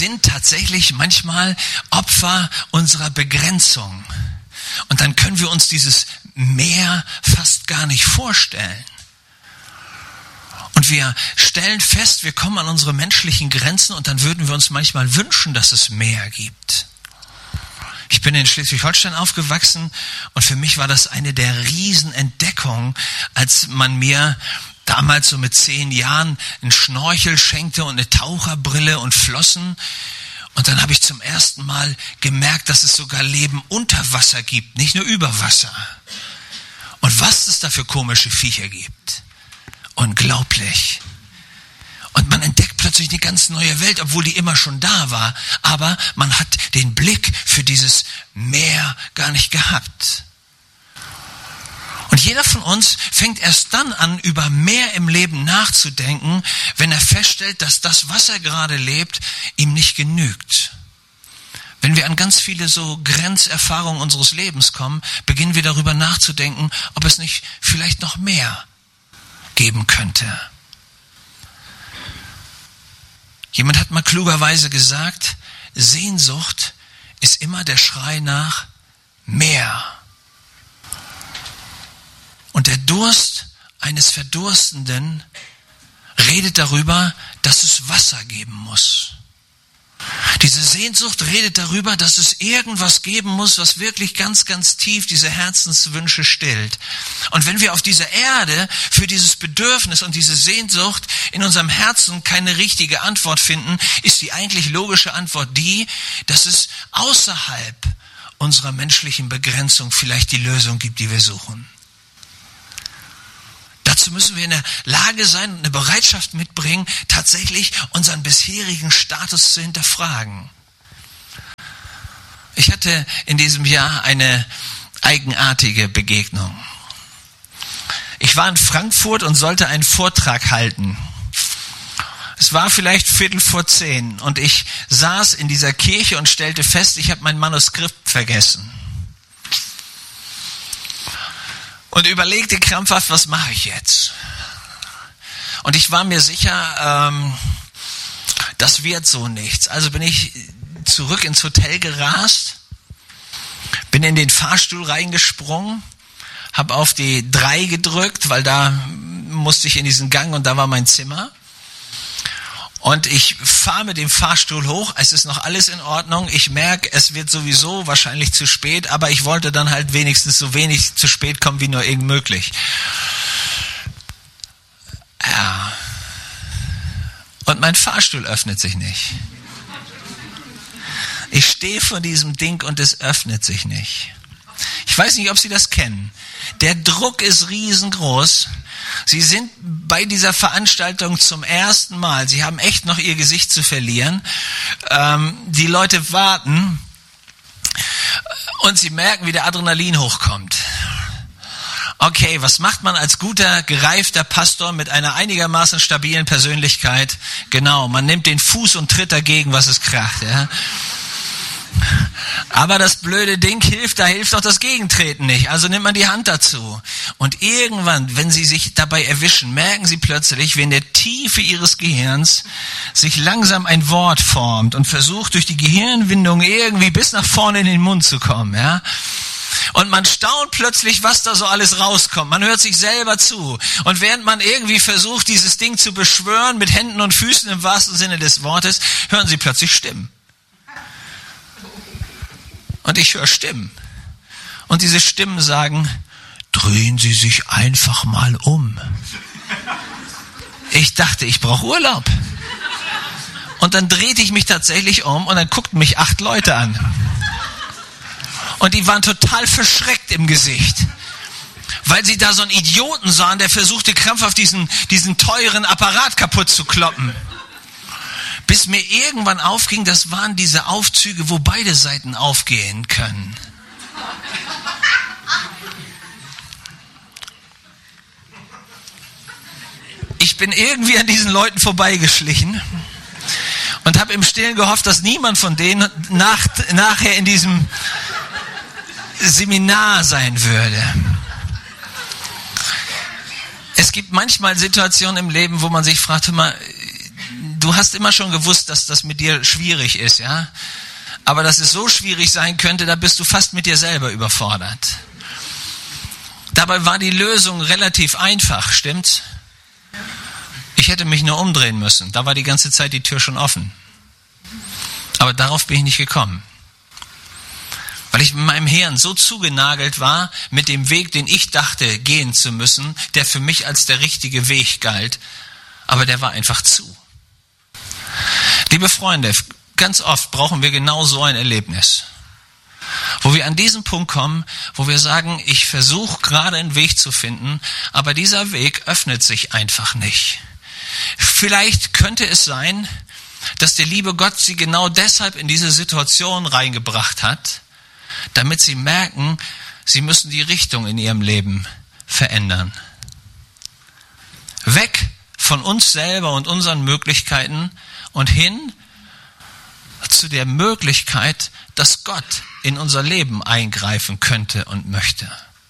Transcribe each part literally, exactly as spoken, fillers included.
sind tatsächlich manchmal Opfer unserer Begrenzung. Und dann können wir uns dieses Meer fast gar nicht vorstellen. Und wir stellen fest, wir kommen an unsere menschlichen Grenzen und dann würden wir uns manchmal wünschen, dass es mehr gibt. Ich bin in Schleswig-Holstein aufgewachsen und für mich war das eine der Riesenentdeckungen, als man mir damals so mit zehn Jahren einen Schnorchel schenkte und eine Taucherbrille und Flossen. Und dann habe ich zum ersten Mal gemerkt, dass es sogar Leben unter Wasser gibt, nicht nur über Wasser. Und was es da für komische Viecher gibt. Unglaublich. Und man entdeckt plötzlich eine ganz neue Welt, obwohl die immer schon da war. Aber man hat den Blick für dieses Meer gar nicht gehabt. Und jeder von uns fängt erst dann an, über mehr im Leben nachzudenken, wenn er feststellt, dass das, was er gerade lebt, ihm nicht genügt. Wenn wir an ganz viele so Grenzerfahrungen unseres Lebens kommen, beginnen wir darüber nachzudenken, ob es nicht vielleicht noch mehr geben könnte. Jemand hat mal klugerweise gesagt, Sehnsucht ist immer der Schrei nach mehr. Und der Durst eines Verdurstenden redet darüber, dass es Wasser geben muss. Diese Sehnsucht redet darüber, dass es irgendwas geben muss, was wirklich ganz, ganz tief diese Herzenswünsche stillt. Und wenn wir auf dieser Erde für dieses Bedürfnis und diese Sehnsucht in unserem Herzen keine richtige Antwort finden, ist die eigentlich logische Antwort die, dass es außerhalb unserer menschlichen Begrenzung vielleicht die Lösung gibt, die wir suchen. Dazu müssen wir in der Lage sein und eine Bereitschaft mitbringen, tatsächlich unseren bisherigen Status zu hinterfragen. Ich hatte in diesem Jahr eine eigenartige Begegnung. Ich war in Frankfurt und sollte einen Vortrag halten. Es war vielleicht Viertel vor zehn und ich saß in dieser Kirche und stellte fest, ich habe mein Manuskript vergessen. Und überlegte krampfhaft, was mache ich jetzt? Und ich war mir sicher, ähm, das wird so nichts. Also bin ich zurück ins Hotel gerast, bin in den Fahrstuhl reingesprungen, habe auf die drei gedrückt, weil da musste ich in diesen Gang und da war mein Zimmer. Und ich fahre mit dem Fahrstuhl hoch, es ist noch alles in Ordnung, ich merke, es wird sowieso wahrscheinlich zu spät, aber ich wollte dann halt wenigstens so wenig zu spät kommen, wie nur irgend möglich. Ja. Und mein Fahrstuhl öffnet sich nicht. Ich stehe vor diesem Ding und es öffnet sich nicht. Ich weiß nicht, ob Sie das kennen. Der Druck ist riesengroß. Sie sind bei dieser Veranstaltung zum ersten Mal. Sie haben echt noch Ihr Gesicht zu verlieren. Ähm, die Leute warten und Sie merken, wie der Adrenalin hochkommt. Okay, was macht man als guter, gereifter Pastor mit einer einigermaßen stabilen Persönlichkeit? Genau, man nimmt den Fuß und tritt dagegen, was es kracht. Ja? Aber das blöde Ding hilft, da hilft auch das Gegentreten nicht. Also nimmt man die Hand dazu. Und irgendwann, wenn Sie sich dabei erwischen, merken Sie plötzlich, wie in der Tiefe Ihres Gehirns sich langsam ein Wort formt und versucht, durch die Gehirnwindung irgendwie bis nach vorne in den Mund zu kommen. Ja? Und man staunt plötzlich, was da so alles rauskommt. Man hört sich selber zu. Und während man irgendwie versucht, dieses Ding zu beschwören, mit Händen und Füßen im wahrsten Sinne des Wortes, hören Sie plötzlich Stimmen. Und ich höre Stimmen. Und diese Stimmen sagen, drehen Sie sich einfach mal um. Ich dachte, ich brauche Urlaub. Und dann drehte ich mich tatsächlich um und dann guckten mich acht Leute an. Und die waren total verschreckt im Gesicht. Weil sie da so einen Idioten sahen, der versuchte krampfhaft diesen, diesen teuren Apparat kaputt zu kloppen. Bis mir irgendwann aufging, das waren diese Aufzüge, wo beide Seiten aufgehen können. Ich bin irgendwie an diesen Leuten vorbeigeschlichen und habe im Stillen gehofft, dass niemand von denen nach, nachher in diesem Seminar sein würde. Es gibt manchmal Situationen im Leben, wo man sich fragt, hör mal, du hast immer schon gewusst, dass das mit dir schwierig ist, ja? Aber dass es so schwierig sein könnte, da bist du fast mit dir selber überfordert. Dabei war die Lösung relativ einfach, stimmt's? Ich hätte mich nur umdrehen müssen. Da war die ganze Zeit die Tür schon offen. Aber darauf bin ich nicht gekommen. Weil ich mit meinem Hirn so zugenagelt war mit dem Weg, den ich dachte, gehen zu müssen, der für mich als der richtige Weg galt. Aber der war einfach zu. Liebe Freunde, ganz oft brauchen wir genau so ein Erlebnis. Wo wir an diesen Punkt kommen, wo wir sagen, ich versuche gerade einen Weg zu finden, aber dieser Weg öffnet sich einfach nicht. Vielleicht könnte es sein, dass der liebe Gott sie genau deshalb in diese Situation reingebracht hat, damit sie merken, sie müssen die Richtung in ihrem Leben verändern. Weg von uns selber und unseren Möglichkeiten und hin zu der Möglichkeit, dass Gott in unser Leben eingreifen könnte und möchte.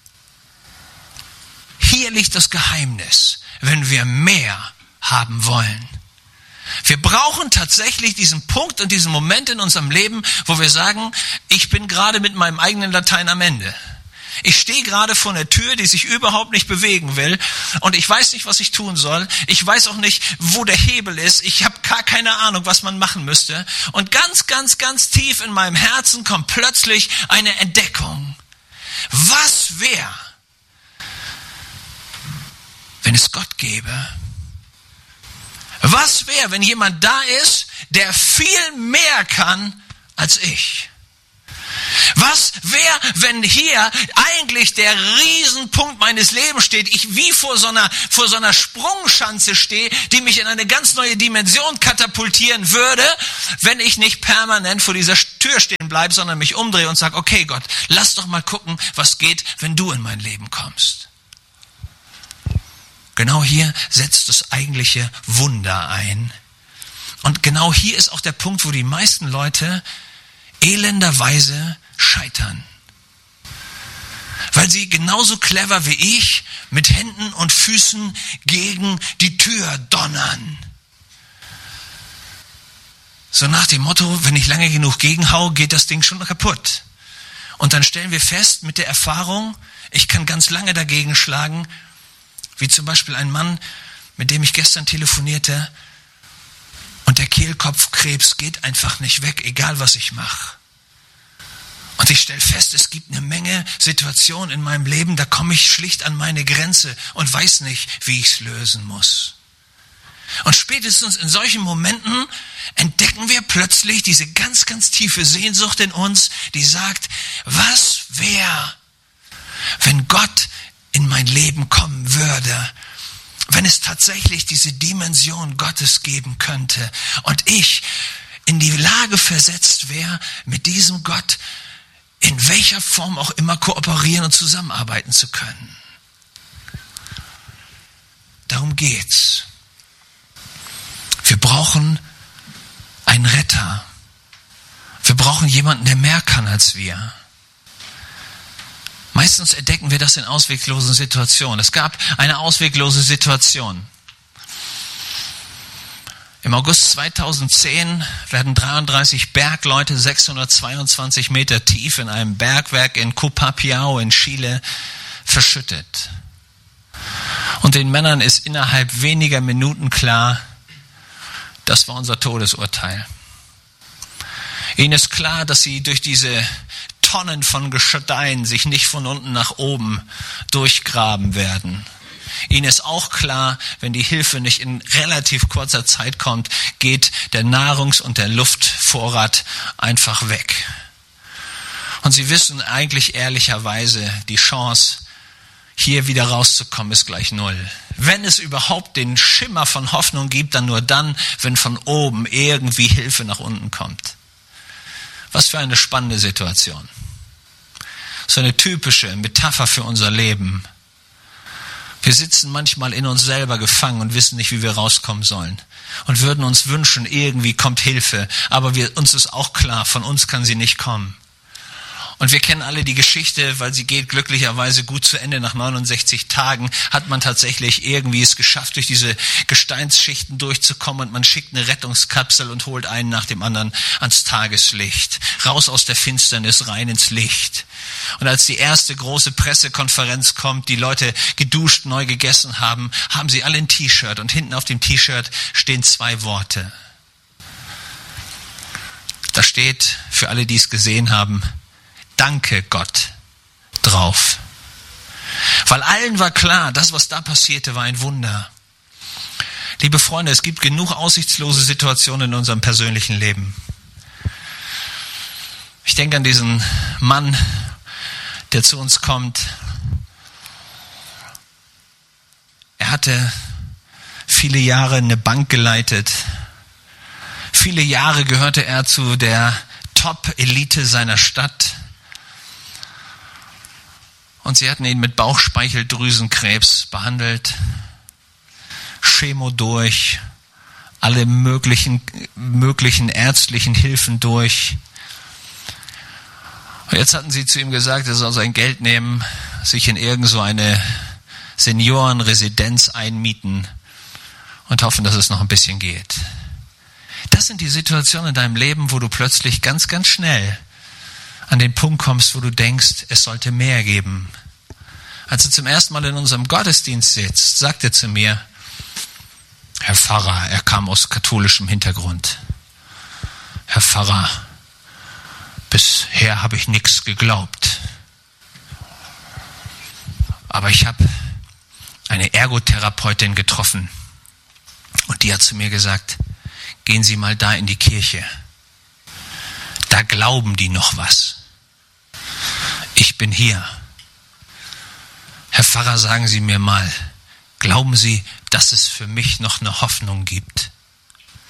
Hier liegt das Geheimnis, wenn wir mehr haben wollen. Wir brauchen tatsächlich diesen Punkt und diesen Moment in unserem Leben, wo wir sagen, ich bin gerade mit meinem eigenen Latein am Ende. Ich stehe gerade vor einer Tür, die sich überhaupt nicht bewegen will und ich weiß nicht, was ich tun soll. Ich weiß auch nicht, wo der Hebel ist. Ich habe gar keine Ahnung, was man machen müsste. Und ganz, ganz, ganz tief in meinem Herzen kommt plötzlich eine Entdeckung. Was wäre, wenn es Gott gäbe? Was wäre, wenn jemand da ist, der viel mehr kann als ich? Was wäre, wenn hier eigentlich der Riesenpunkt meines Lebens steht, ich wie vor so einer, vor so einer Sprungschanze stehe, die mich in eine ganz neue Dimension katapultieren würde, wenn ich nicht permanent vor dieser Tür stehen bleibe, sondern mich umdrehe und sage, okay Gott, lass doch mal gucken, was geht, wenn du in mein Leben kommst. Genau hier setzt das eigentliche Wunder ein. Und genau hier ist auch der Punkt, wo die meisten Leute elenderweise scheitern. Weil sie genauso clever wie ich mit Händen und Füßen gegen die Tür donnern. So nach dem Motto, wenn ich lange genug gegenhau, geht das Ding schon kaputt. Und dann stellen wir fest mit der Erfahrung, ich kann ganz lange dagegen schlagen, wie zum Beispiel ein Mann, mit dem ich gestern telefonierte, und der Kehlkopfkrebs geht einfach nicht weg, egal was ich mache. Und ich stelle fest, es gibt eine Menge Situationen in meinem Leben, da komme ich schlicht an meine Grenze und weiß nicht, wie ich es lösen muss. Und spätestens in solchen Momenten entdecken wir plötzlich diese ganz, ganz tiefe Sehnsucht in uns, die sagt, was wäre, wenn Gott in mein Leben kommen würde, wenn es tatsächlich diese Dimension Gottes geben könnte und ich in die Lage versetzt wäre, mit diesem Gott in welcher Form auch immer kooperieren und zusammenarbeiten zu können. Darum geht's. Wir brauchen einen Retter. Wir brauchen jemanden, der mehr kann als wir. Meistens entdecken wir das in ausweglosen Situationen. Es gab eine ausweglose Situation. Im August zweitausendzehn werden dreiunddreißig Bergleute sechshundertzweiundzwanzig Meter tief in einem Bergwerk in Copiapó in Chile verschüttet. Und den Männern ist innerhalb weniger Minuten klar, das war unser Todesurteil. Ihnen ist klar, dass sie durch diese Tonnen von Gestein sich nicht von unten nach oben durchgraben werden. Ihnen ist auch klar, wenn die Hilfe nicht in relativ kurzer Zeit kommt, geht der Nahrungs- und der Luftvorrat einfach weg. Und sie wissen eigentlich ehrlicherweise, die Chance, hier wieder rauszukommen, ist gleich null. Wenn es überhaupt den Schimmer von Hoffnung gibt, dann nur dann, wenn von oben irgendwie Hilfe nach unten kommt. Was für eine spannende Situation. So eine typische Metapher für unser Leben. Wir sitzen manchmal in uns selber gefangen und wissen nicht, wie wir rauskommen sollen. Und würden uns wünschen, irgendwie kommt Hilfe. Aber wir, uns ist auch klar, von uns kann sie nicht kommen. Und wir kennen alle die Geschichte, weil sie geht glücklicherweise gut zu Ende. Nach neunundsechzig Tagen hat man tatsächlich irgendwie es geschafft, durch diese Gesteinsschichten durchzukommen. Und man schickt eine Rettungskapsel und holt einen nach dem anderen ans Tageslicht. Raus aus der Finsternis, rein ins Licht. Und als die erste große Pressekonferenz kommt, die Leute geduscht, neu gegessen haben, haben sie alle ein T-Shirt. Und hinten auf dem T-Shirt stehen zwei Worte. Da steht, für alle, die es gesehen haben, Danke Gott drauf. Weil allen war klar, das, was da passierte, war ein Wunder. Liebe Freunde, es gibt genug aussichtslose Situationen in unserem persönlichen Leben. Ich denke an diesen Mann, der zu uns kommt. Er hatte viele Jahre eine Bank geleitet. Viele Jahre gehörte er zu der Top-Elite seiner Stadt. Und sie hatten ihn mit Bauchspeicheldrüsenkrebs behandelt. Chemo durch, alle möglichen, möglichen ärztlichen Hilfen durch. Und jetzt hatten sie zu ihm gesagt, er soll sein Geld nehmen, sich in irgend so eine Seniorenresidenz einmieten und hoffen, dass es noch ein bisschen geht. Das sind die Situationen in deinem Leben, wo du plötzlich ganz, ganz schnell an den Punkt kommst, wo du denkst, es sollte mehr geben. Als er zum ersten Mal in unserem Gottesdienst sitzt, sagt er zu mir, Herr Pfarrer, er kam aus katholischem Hintergrund. Herr Pfarrer, bisher habe ich nichts geglaubt. Aber ich habe eine Ergotherapeutin getroffen und die hat zu mir gesagt, gehen Sie mal da in die Kirche. Da glauben die noch was. Ich bin hier. Herr Pfarrer, sagen Sie mir mal, glauben Sie, dass es für mich noch eine Hoffnung gibt?